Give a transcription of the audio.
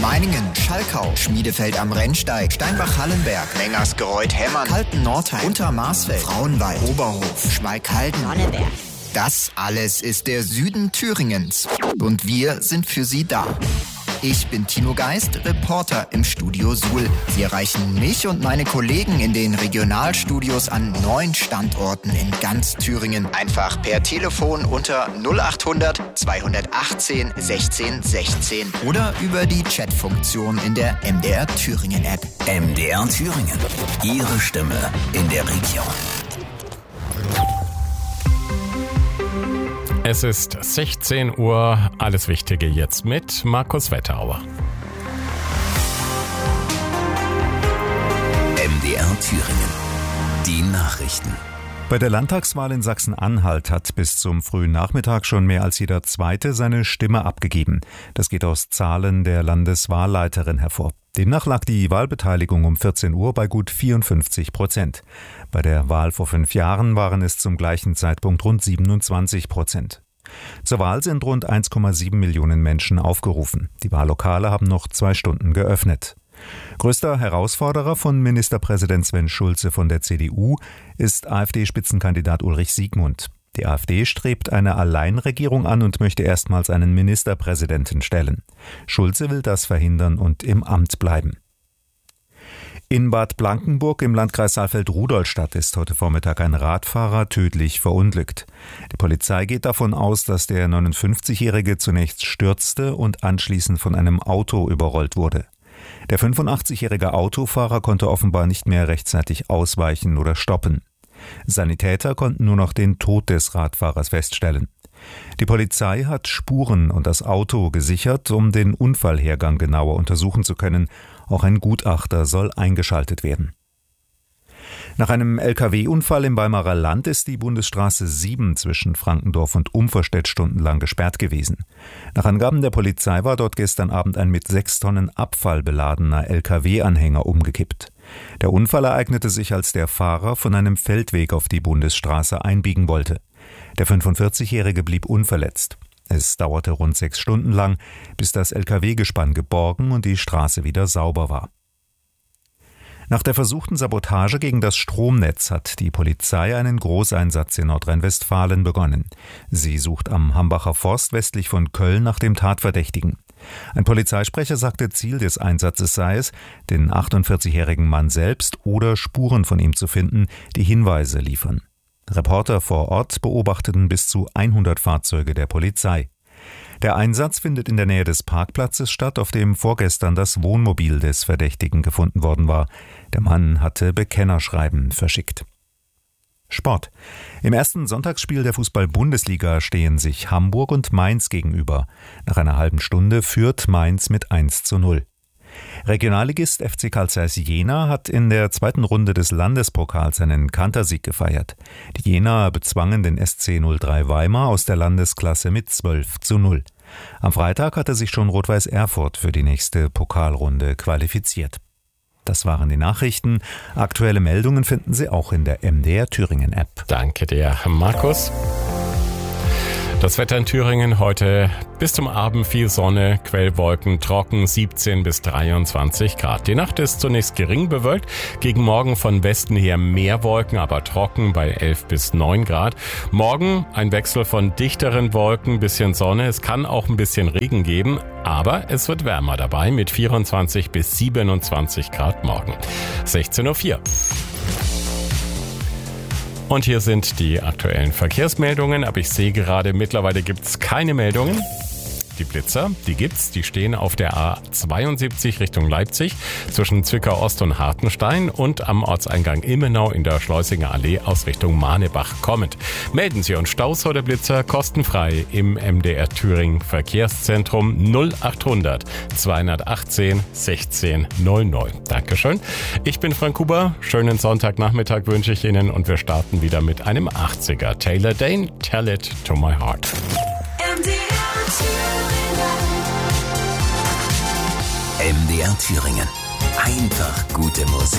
Meiningen, Schalkau, Schmiedefeld am Rennsteig, Steinbach-Hallenberg, Mengersgereuth-Hemmern, Kalten-Nordheim, Untermarsfeld, Frauenwald, Oberhof, Schmalkalden, Sonneberg. Das alles ist der Süden Thüringens. Und wir sind für Sie da. Ich bin Tino Geist, Reporter im Studio Suhl. Sie erreichen mich und meine Kollegen in den Regionalstudios an 9 Standorten in ganz Thüringen. Einfach per Telefon unter 0800 218 16 16 oder über die Chatfunktion in der MDR Thüringen App. MDR Thüringen. Ihre Stimme in der Region. Es ist 16 Uhr, alles Wichtige jetzt mit Markus Wetterauer. MDR Thüringen. Die Nachrichten. Bei der Landtagswahl in Sachsen-Anhalt hat bis zum frühen Nachmittag schon mehr als jeder Zweite seine Stimme abgegeben. Das geht aus Zahlen der Landeswahlleiterin hervor. Demnach lag die Wahlbeteiligung um 14 Uhr bei gut 54%. Bei der Wahl vor 5 Jahren waren es zum gleichen Zeitpunkt rund 27%. Zur Wahl sind rund 1,7 Millionen Menschen aufgerufen. Die Wahllokale haben noch 2 Stunden geöffnet. Größter Herausforderer von Ministerpräsident Sven Schulze von der CDU ist AfD-Spitzenkandidat Ulrich Siegmund. Die AfD strebt eine Alleinregierung an und möchte erstmals einen Ministerpräsidenten stellen. Schulze will das verhindern und im Amt bleiben. In Bad Blankenburg im Landkreis Saalfeld-Rudolstadt ist heute Vormittag ein Radfahrer tödlich verunglückt. Die Polizei geht davon aus, dass der 59-Jährige zunächst stürzte und anschließend von einem Auto überrollt wurde. Der 85-jährige Autofahrer konnte offenbar nicht mehr rechtzeitig ausweichen oder stoppen. Sanitäter konnten nur noch den Tod des Radfahrers feststellen. Die Polizei hat Spuren und das Auto gesichert, um den Unfallhergang genauer untersuchen zu können. Auch ein Gutachter soll eingeschaltet werden. Nach einem Lkw-Unfall im Weimarer Land ist die Bundesstraße 7 zwischen Frankendorf und Umverstedt stundenlang gesperrt gewesen. Nach Angaben der Polizei war dort gestern Abend ein mit 6 Tonnen Abfall beladener Lkw-Anhänger umgekippt. Der Unfall ereignete sich, als der Fahrer von einem Feldweg auf die Bundesstraße einbiegen wollte. Der 45-Jährige blieb unverletzt. Es dauerte rund 6 Stunden lang, bis das Lkw-Gespann geborgen und die Straße wieder sauber war. Nach der versuchten Sabotage gegen das Stromnetz hat die Polizei einen Großeinsatz in Nordrhein-Westfalen begonnen. Sie sucht am Hambacher Forst westlich von Köln nach dem Tatverdächtigen. Ein Polizeisprecher sagte, Ziel des Einsatzes sei es, den 48-jährigen Mann selbst oder Spuren von ihm zu finden, die Hinweise liefern. Reporter vor Ort beobachteten bis zu 100 Fahrzeuge der Polizei. Der Einsatz findet in der Nähe des Parkplatzes statt, auf dem vorgestern das Wohnmobil des Verdächtigen gefunden worden war. Der Mann hatte Bekennerschreiben verschickt. Sport. Im ersten Sonntagsspiel der Fußball-Bundesliga stehen sich Hamburg und Mainz gegenüber. Nach einer halben Stunde führt Mainz mit 1:0. Regionalligist FC Carl Zeiss Jena hat in der 2. Runde des Landespokals einen Kantersieg gefeiert. Die Jenaer bezwangen den SC 03 Weimar aus der Landesklasse mit 12:0. Am Freitag hatte sich schon Rot-Weiß Erfurt für die nächste Pokalrunde qualifiziert. Das waren die Nachrichten. Aktuelle Meldungen finden Sie auch in der MDR Thüringen App. Danke dir, Markus. Das Wetter in Thüringen heute bis zum Abend viel Sonne, Quellwolken, trocken 17 bis 23 Grad. Die Nacht ist zunächst gering bewölkt, gegen Morgen von Westen her mehr Wolken, aber trocken bei 11 bis 9 Grad. Morgen ein Wechsel von dichteren Wolken, bisschen Sonne, es kann auch ein bisschen Regen geben, aber es wird wärmer dabei mit 24 bis 27 Grad morgen. 16:04 Uhr. Und hier sind die aktuellen Verkehrsmeldungen, aber ich sehe gerade, mittlerweile gibt's keine Meldungen. Die Blitzer, die gibt's, die stehen auf der A72 Richtung Leipzig zwischen Zwickau Ost und Hartenstein und am Ortseingang Ilmenau in der Schleusinger Allee aus Richtung Manebach kommend. Melden Sie uns Staus oder Blitzer kostenfrei im MDR Thüringen Verkehrszentrum 0800 218 16 00. Dankeschön. Ich bin Frank Huber. Schönen Sonntagnachmittag wünsche ich Ihnen und wir starten wieder mit einem 80er. Taylor Dane, Tell It to My Heart. MDR Thüringen. Einfach gute Musik.